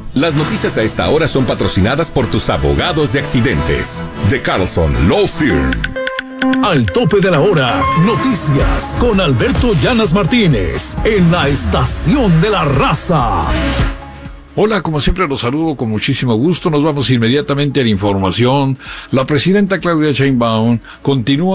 Las noticias a esta hora son patrocinadas por tus abogados de accidentes. The Carlson Law Firm. Al tope de la hora, noticias con Alberto Llanas Martínez en la Estación de la Raza. Hola, como siempre los saludo con muchísimo gusto. Nos vamos inmediatamente a la información. La presidenta Claudia Sheinbaum continúa